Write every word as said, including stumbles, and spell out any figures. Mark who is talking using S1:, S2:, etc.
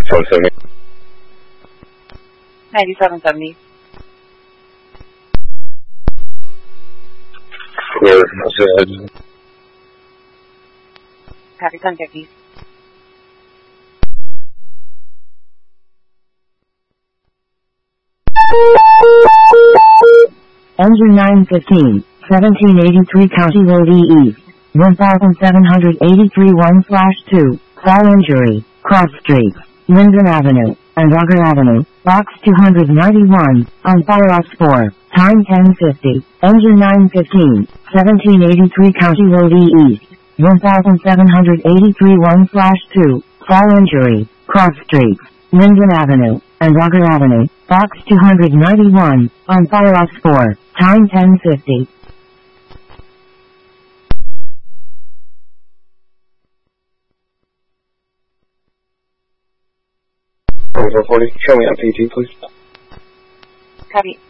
S1: ninety-seven seventy.
S2: ninety-seven seventy.
S1: Word, I said.
S2: Copy, ten fifty.
S3: Engine nine fifteen, seventeen eighty-three County Road E East, one thousand seven hundred eighty-three one slash two, fall injury, cross streets, Linden Avenue, and Rocker Avenue, box two ninety-one, on Fireox four, time ten fifty, engine nine fifteen, seventeen eighty-three County Road E East, one thousand seven hundred eighty-three one slash two, fall injury, cross streets, Linden Avenue, and Rocker Avenue, box two ninety-one, on Fireox four, time ten fifty.
S1: Over forty, show me on P T, please.
S2: Copy.